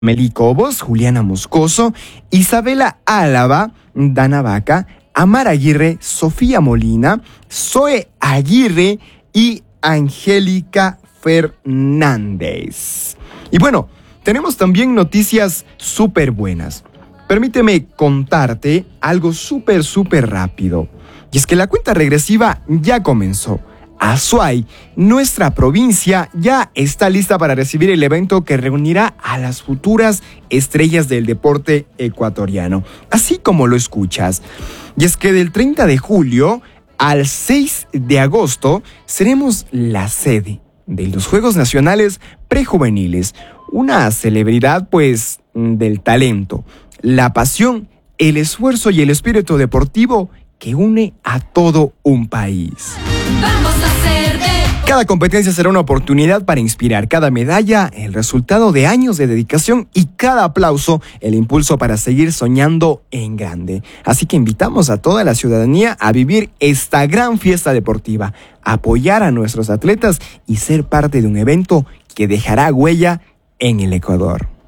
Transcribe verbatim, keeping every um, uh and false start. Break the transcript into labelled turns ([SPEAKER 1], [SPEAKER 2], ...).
[SPEAKER 1] Meli Cobos, Juliana Moscoso, Isabela Álava, Dana Vaca, Amar Aguirre, Sofía Molina, Zoe Aguirre y Angélica Fernández. Y bueno, tenemos también noticias súper buenas. Permíteme contarte algo súper, súper rápido. Y es que la cuenta regresiva ya comenzó. Azuay, nuestra provincia, ya está lista para recibir el evento que reunirá a las futuras estrellas del deporte ecuatoriano, así como lo escuchas. Y es que del treinta de julio al seis de agosto seremos la sede de los Juegos Nacionales Prejuveniles, una celebridad pues del talento, la pasión, el esfuerzo y el espíritu deportivo que une a todo un país.
[SPEAKER 2] Vamos a hacer de...
[SPEAKER 1] Cada competencia será una oportunidad para inspirar, cada medalla el resultado de años de dedicación y cada aplauso el impulso para seguir soñando en grande. Así que invitamos a toda la ciudadanía a vivir esta gran fiesta deportiva, apoyar a nuestros atletas y ser parte de un evento que dejará huella en el Ecuador.